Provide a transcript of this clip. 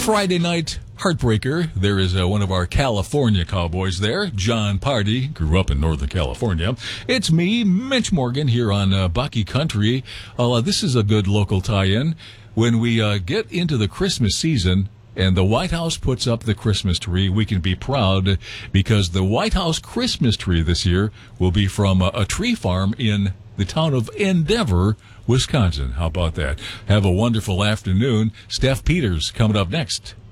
Friday night heartbreaker. There is one of our California cowboys there, John Party, grew up in Northern California. It's me, Mitch Morgan, here on Bucky Country. This is a good local tie-in. When we get into the Christmas season and the White House puts up the Christmas tree, we can be proud because the White House Christmas tree this year will be from a tree farm in the town of Endeavor, Wisconsin. How about that? Have a wonderful afternoon. Steph Peters coming up next.